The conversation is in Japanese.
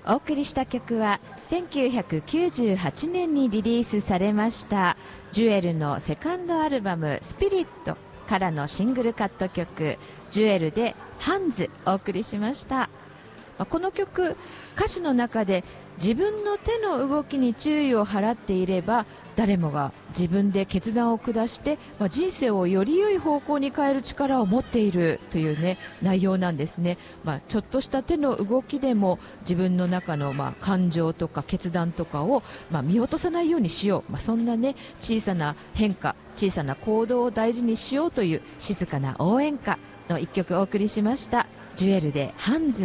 お送りした曲は1998年にリリースされましたジュエルのセカンドアルバムスピリットからのシングルカット曲ジュエルでハンズお送りしました。この曲歌詞の中で自分の手の動きに注意を払っていれば誰もが自分で決断を下して、人生をより良い方向に変える力を持っているというね内容なんですね。ちょっとした手の動きでも自分の中の感情とか決断とかを見落とさないようにしよう、そんなね小さな変化小さな行動を大事にしようという静かな応援歌の一曲お送りしました。ジュエルでハンズ。